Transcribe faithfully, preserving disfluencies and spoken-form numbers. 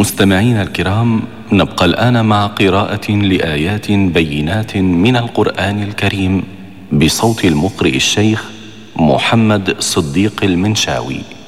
مستمعينا الكرام، نبقى الآن مع قراءة لآيات بينات من القرآن الكريم بصوت المقرئ الشيخ محمد صديق المنشاوي.